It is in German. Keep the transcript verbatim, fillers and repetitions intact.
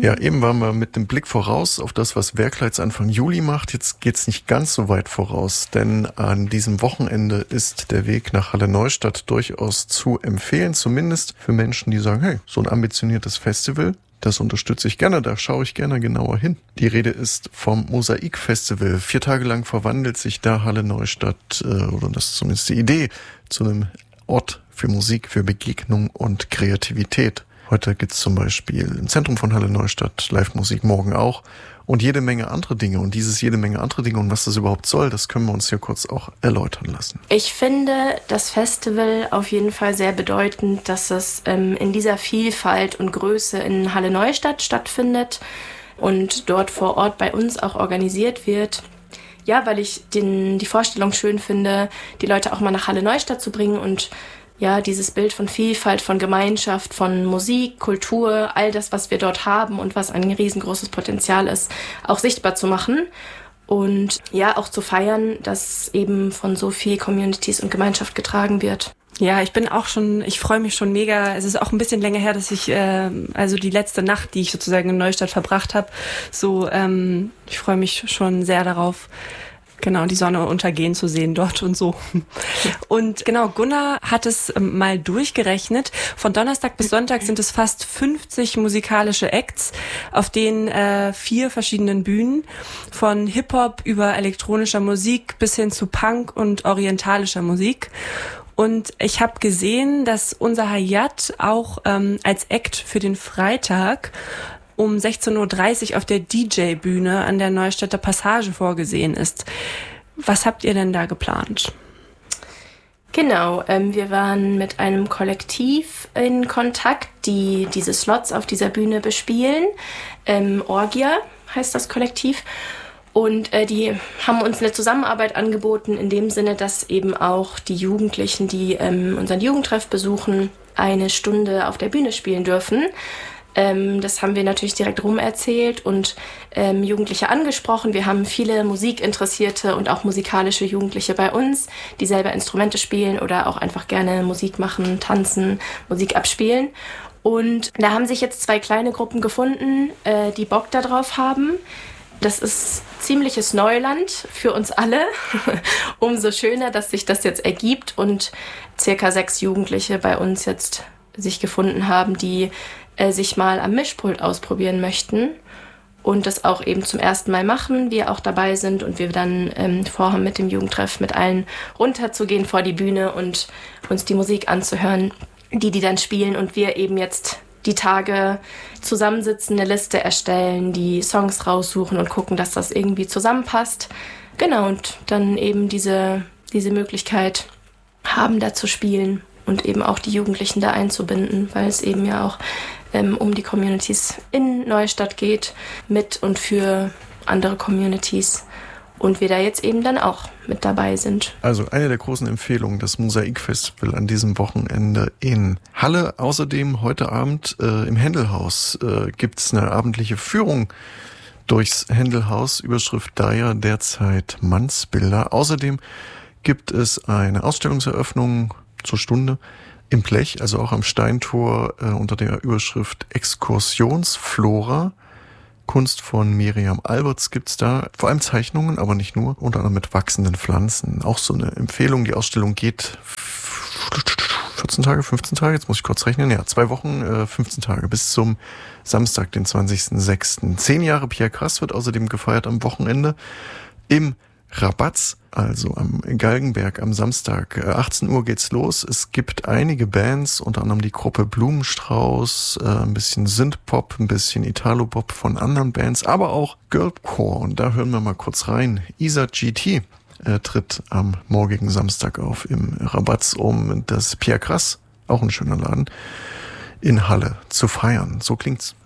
Ja, eben waren wir mit dem Blick voraus auf das, was Werkleitz Anfang Juli macht. Jetzt geht's nicht ganz so weit voraus, denn an diesem Wochenende ist der Weg nach Halle Neustadt durchaus zu empfehlen, zumindest für Menschen, die sagen, hey, so ein ambitioniertes Festival, das unterstütze ich gerne, da schaue ich gerne genauer hin. Die Rede ist vom Mosaik-Festival. Vier Tage lang verwandelt sich da Halle Neustadt, äh, oder das ist zumindest die Idee, zu einem Ort für Musik, für Begegnung und Kreativität. Heute gibt's zum Beispiel im Zentrum von Halle Neustadt Live-Musik, morgen auch. Und jede Menge andere Dinge. Und dieses jede Menge andere Dinge und was das überhaupt soll, das können wir uns hier kurz auch erläutern lassen. Ich finde das Festival auf jeden Fall sehr bedeutend, dass es ähm, in dieser Vielfalt und Größe in Halle Neustadt stattfindet und dort vor Ort bei uns auch organisiert wird. Ja, weil ich den, die Vorstellung schön finde, die Leute auch mal nach Halle Neustadt zu bringen und ja, dieses Bild von Vielfalt, von Gemeinschaft, von Musik, Kultur, all das, was wir dort haben und was ein riesengroßes Potenzial ist, auch sichtbar zu machen und ja, auch zu feiern, dass eben von so viel Communities und Gemeinschaft getragen wird. Ja, ich bin auch schon, ich freue mich schon mega. Es ist auch ein bisschen länger her, dass ich, äh, also die letzte Nacht, die ich sozusagen in Neustadt verbracht habe, so, ähm, ich freue mich schon sehr darauf, genau, die Sonne untergehen zu sehen dort und so. Und genau, Gunnar hat es mal durchgerechnet. Von Donnerstag bis Sonntag sind es fast fünfzig musikalische Acts auf den äh, vier verschiedenen Bühnen. Von Hip-Hop über elektronischer Musik bis hin zu Punk und orientalischer Musik. Und ich habe gesehen, dass unser Hayat auch ähm, als Act für den Freitag um sechzehn Uhr dreißig auf der D J-Bühne an der Neustädter Passage vorgesehen ist. Was habt ihr denn da geplant? Genau, ähm, wir waren mit einem Kollektiv in Kontakt, die diese Slots auf dieser Bühne bespielen. Ähm, Orgia heißt das Kollektiv. Und äh, die haben uns eine Zusammenarbeit angeboten, in dem Sinne, dass eben auch die Jugendlichen, die ähm, unseren Jugendtreff besuchen, eine Stunde auf der Bühne spielen dürfen. Ähm, das haben wir natürlich direkt rumerzählt und ähm, Jugendliche angesprochen. Wir haben viele musikinteressierte und auch musikalische Jugendliche bei uns, die selber Instrumente spielen oder auch einfach gerne Musik machen, tanzen, Musik abspielen. Und da haben sich jetzt zwei kleine Gruppen gefunden, äh, die Bock darauf haben. Das ist ziemliches Neuland für uns alle. Umso schöner, dass sich das jetzt ergibt und circa sechs Jugendliche bei uns jetzt sich gefunden haben, die äh, sich mal am Mischpult ausprobieren möchten und das auch eben zum ersten Mal machen, wir auch dabei sind und wir dann ähm, vorhaben, mit dem Jugendtreff mit allen runterzugehen vor die Bühne und uns die Musik anzuhören, die die dann spielen und wir eben jetzt die Tage zusammensitzen, eine Liste erstellen, die Songs raussuchen und gucken, dass das irgendwie zusammenpasst. Genau, und dann eben diese, diese Möglichkeit haben, da zu spielen und eben auch die Jugendlichen da einzubinden, weil es eben ja auch ähm, um die Communities in Neustadt geht, mit und für andere Communities. Und wir da jetzt eben dann auch mit dabei sind. Also eine der großen Empfehlungen, das Mosaik-Festival an diesem Wochenende in Halle. Außerdem heute Abend äh, im Händelhaus äh, gibt's eine abendliche Führung durchs Händelhaus. Überschrift da ja derzeit Mannsbilder. Außerdem gibt es eine Ausstellungseröffnung zur Stunde im Blech, also auch am Steintor äh, unter der Überschrift Exkursionsflora. Kunst von Miriam Alberts gibt's da, vor allem Zeichnungen, aber nicht nur, unter anderem mit wachsenden Pflanzen. Auch so eine Empfehlung, die Ausstellung geht vierzehn Tage, fünfzehn Tage, jetzt muss ich kurz rechnen, ja, zwei Wochen, äh, fünfzehn Tage, bis zum Samstag, den zwanzigsten sechsten Zehn Jahre Pierre Krass wird außerdem gefeiert am Wochenende im Rabatz, also am Galgenberg am Samstag. achtzehn Uhr geht's los. Es gibt einige Bands, unter anderem die Gruppe Blumenstrauß, äh, ein bisschen Synthpop, ein bisschen Italo-Pop von anderen Bands, aber auch Girlcore. Und da hören wir mal kurz rein. Isa G T äh, tritt am morgigen Samstag auf im Rabatz, um das Pierre Krass, auch ein schöner Laden, in Halle zu feiern. So klingt's.